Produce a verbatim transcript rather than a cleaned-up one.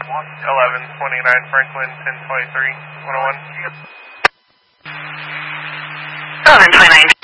eleven twenty-nine Franklin, ten twenty-three, one oh one. eleven twenty-nine.